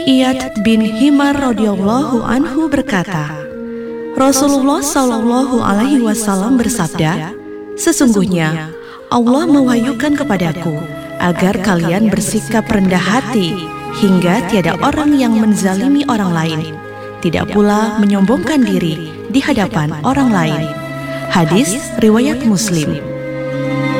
Iyad bin Himar radhiyallahu anhu berkata, Rasulullah Shallallahu alaihi wasallam bersabda, sesungguhnya Allah mewahyukan kepadaku agar kalian bersikap rendah hati hingga tiada orang yang menzalimi orang lain, tidak pula menyombongkan diri di hadapan orang lain. Hadis riwayat Muslim.